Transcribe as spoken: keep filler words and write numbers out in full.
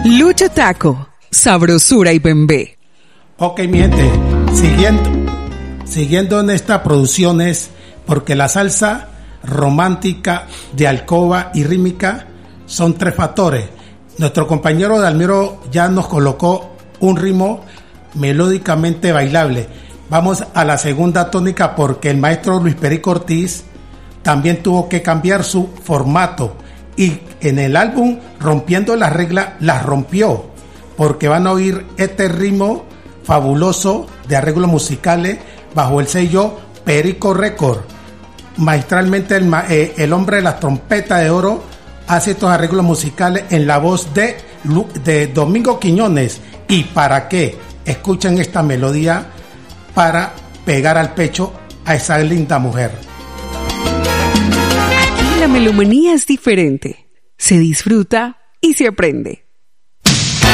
Lucho Taco, sabrosura y bembé. Ok, mi gente, siguiendo, siguiendo en estas producciones, porque la salsa romántica, de alcoba y rítmica son tres factores. Nuestro compañero Dalmiro ya nos colocó un ritmo melódicamente bailable. Vamos a la segunda tónica porque el maestro Luis Perico Ortiz también tuvo que cambiar su formato y en el álbum Rompiendo las Reglas las rompió, porque van a oír este ritmo fabuloso de arreglos musicales bajo el sello Perico Record. Maestralmente el, eh, el hombre de las trompetas de oro hace estos arreglos musicales en la voz de, de Domingo Quiñones. ¿Y para qué? Escuchen esta melodía para pegar al pecho a esa linda mujer. Aquí la melomanía es diferente. Se disfruta y se aprende.